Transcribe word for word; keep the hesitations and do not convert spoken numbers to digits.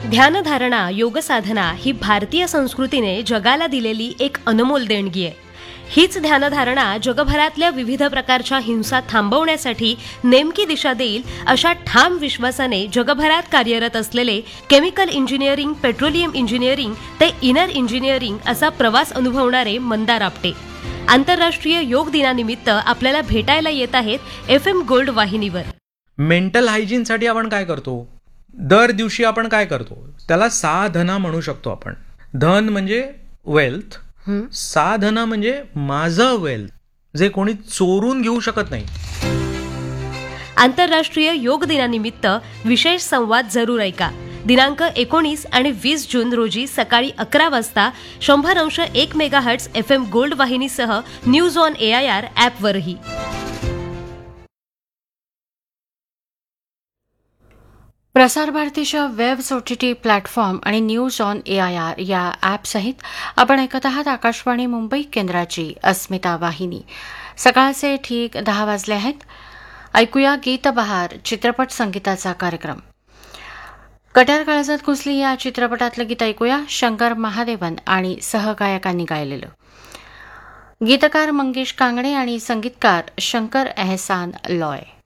ध्यानधारणा, योगसाधना ही भारतीय संस्कृतीने जगाला दिलेली एक अनमोल देणगी आहे. हीच ध्यानधारणा जगभरातल्या विविध प्रकारच्या हिंसा थांबवण्यासाठी नेमकी दिशा देईल अशा ठाम विश्वासाने जगभरात कार्यरत असलेले केमिकल इंजिनिअरिंग, पेट्रोलियम इंजिनिअरिंग ते इनर इंजिनिअरिंग असा प्रवास अनुभवणारे मंदार आपटे आंतरराष्ट्रीय योग दिनानिमित्त आपल्याला भेटायला येत आहेत एफ एम गोल्ड वाहिनीवर. मेंटल हायजीनसाठी आपण काय करतो? दर दिवशी आपण काय करतो? त्याला साधना म्हणू शकतो आपण. धन म्हणजे वेल्थ, साधना म्हणजे माझं वेल्थ, जे कोणी चोरून घेऊ शकत नाही. आंतरराष्ट्रीय योग दिनानिमित्त विशेष संवाद जरूर ऐका. दिनांक एकोणीस आणि वीस जून रोजी सकाळी अकरा वाजता शंभर अंश एक megahertz F M gold वाहिनीसह news on A I R ॲपवरही. प्रसार भारतीच्या web O T T platform आणि news on A I R या ॲपसहित आपण ऐकत आहात आकाशवाणी मुंबई केंद्राची अस्मिता वाहिनी. सकाळचे ठीक दहा वाजले आहेत. ऐकूया गीतबहार चित्रपट संगीताचा कार्यक्रम. कट्यार काळजात घुसली या चित्रपटातलं गीत ऐकूया. शंकर महादेवन आणि सहगायकांनी गायलेलं. गीतकार मंगेश कांगणे आणि संगीतकार शंकर एहसान लॉय.